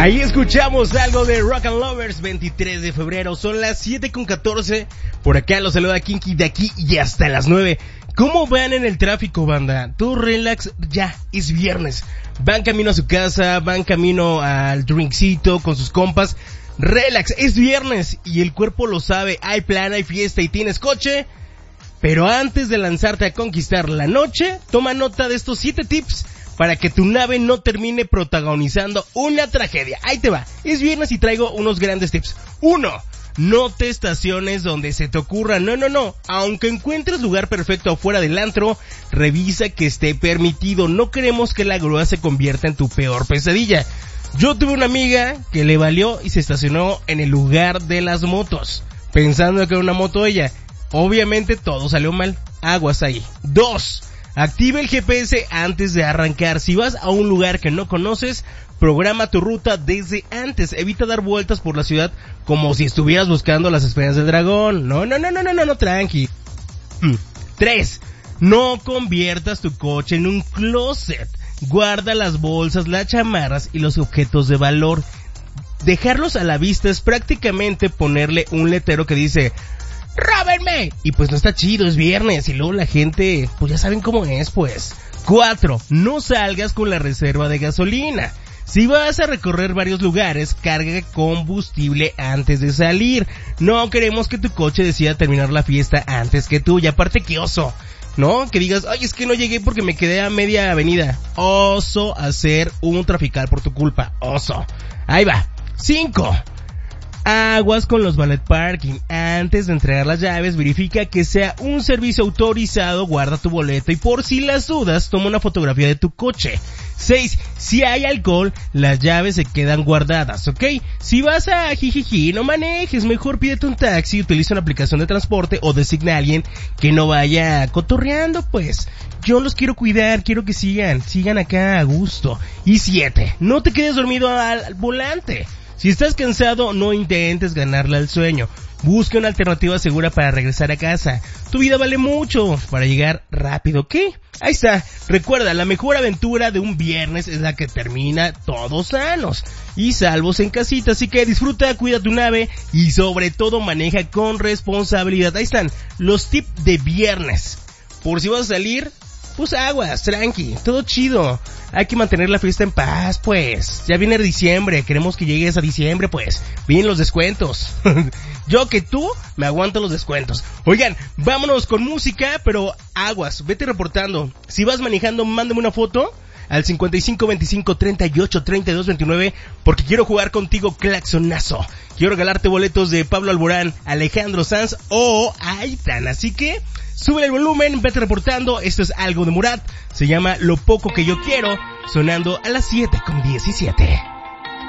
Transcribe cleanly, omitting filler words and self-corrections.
Ahí escuchamos algo de Rock and Lovers, 23 de febrero, son las 7:14, por acá los saluda Kinky de aquí y hasta las 9. ¿Cómo van en el tráfico, banda? Todo relax, ya, es viernes. Van camino a su casa, van camino al drinkcito con sus compas. Relax, es viernes y el cuerpo lo sabe, hay plan, hay fiesta y tienes coche. Pero antes de lanzarte a conquistar la noche, toma nota de estos 7 tips para que tu nave no termine protagonizando una tragedia. Ahí te va, es viernes y traigo unos grandes tips. 1. No te estaciones donde se te ocurra, no. Aunque encuentres lugar perfecto afuera del antro, revisa que esté permitido. No queremos que la grúa se convierta en tu peor pesadilla. Yo tuve una amiga que le valió y se estacionó en el lugar de las motos, pensando que era una moto ella. Obviamente todo salió mal, aguas ahí. 2. Activa el GPS antes de arrancar. Si vas a un lugar que no conoces, programa tu ruta desde antes. Evita dar vueltas por la ciudad como si estuvieras buscando las esferas del dragón. No, tranqui. 3. No conviertas tu coche en un closet. Guarda las bolsas, las chamarras y los objetos de valor. Dejarlos a la vista es prácticamente ponerle un letrero que dice ¡róbenme! Y pues no está chido, es viernes y luego la gente, pues ya saben cómo es, pues. 4. No salgas con la reserva de gasolina. Si vas a recorrer varios lugares, carga combustible antes de salir. No queremos que tu coche decida terminar la fiesta antes que tú. Y aparte que oso, ¿no? Que digas, ay, es que no llegué porque me quedé a media avenida. Oso hacer un trafical por tu culpa, oso. Ahí va. 5. Aguas con los valet parking. Antes de entregar las llaves, verifica que sea un servicio autorizado, guarda tu boleto y por si las dudas, toma una fotografía de tu coche. 6. Si hay alcohol, las llaves se quedan guardadas, ¿ok? Si vas a jijiji, no manejes, mejor pídete un taxi, utiliza una aplicación de transporte o designa a alguien que no vaya cotorreando, pues. Yo los quiero cuidar, quiero que sigan acá a gusto. Y 7. No te quedes dormido al volante. Si estás cansado, no intentes ganarle al sueño. Busca una alternativa segura para regresar a casa. Tu vida vale mucho para llegar rápido, ¿qué? Ahí está. Recuerda, la mejor aventura de un viernes es la que termina todos sanos y salvos en casita. Así que disfruta, cuida tu nave y sobre todo maneja con responsabilidad. Ahí están los tips de viernes. Por si vas a salir, pues aguas, tranqui, todo chido. Hay que mantener la fiesta en paz, pues. Ya viene diciembre, queremos que llegues a diciembre, pues. Vienen los descuentos. Yo que tú, me aguanto los descuentos. Oigan, vámonos con música, pero aguas, vete reportando. Si vas manejando, mándame una foto al 55 25 38 32 29, porque quiero jugar contigo claxonazo. Quiero regalarte boletos de Pablo Alborán, Alejandro Sanz o Aitán. Así que sube el volumen, vete reportando. Esto es algo de Murat, se llama Lo Poco Que Yo Quiero, sonando a las 7:17.